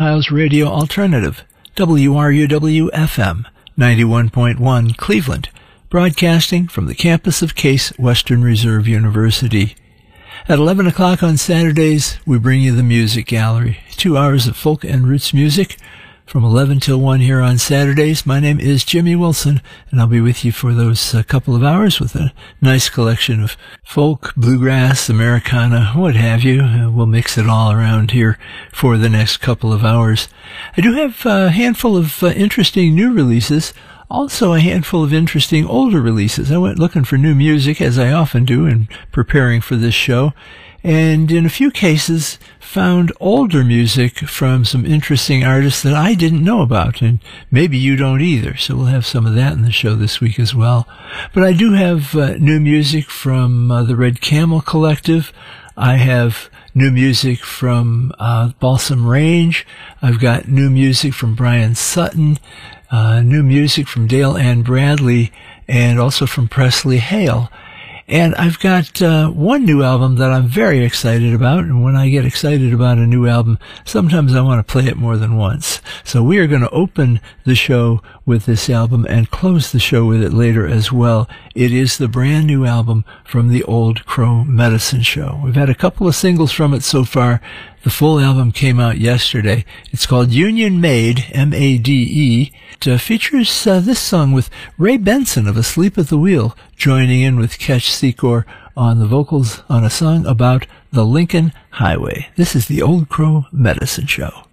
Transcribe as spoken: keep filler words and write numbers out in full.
Ohio's radio alternative, W R U W F M, ninety-one point one Cleveland, broadcasting from the campus of Case Western Reserve University. At eleven o'clock on Saturdays, we bring you the Music Gallery, two hours of folk and roots music from eleven till one here on Saturdays. My name is Jimmy Wilson, and I'll be with you for those uh, couple of hours with a nice collection of folk, bluegrass, Americana, what have you. Uh, we'll mix it all around here for the next couple of hours. I do have a handful of uh, interesting new releases, also a handful of interesting older releases. I went looking for new music, as I often do in preparing for this show, and in a few cases found older music from some interesting artists that I didn't know about, and maybe you don't either, so we'll have some of that in the show this week as well. But I do have uh, new music from uh, the Red Camel Collective. I have new music from uh, Balsam Range. I've got new music from Brian Sutton, uh, new music from Dale Ann Bradley, and also from Presley Hale. And I've got uh, one new album that I'm very excited about, and when I get excited about a new album, sometimes I want to play it more than once. So we are going to open the show with this album and close the show with it later as well. It is the brand new album from the Old Crow Medicine Show. We've had a couple of singles from it so far. The full album came out yesterday. It's called Union Made, M A D E. It uh, features uh, this song with Ray Benson of Asleep at the Wheel joining in with Ketch Secor on the vocals on a song about the Lincoln Highway. This is the Old Crow Medicine Show.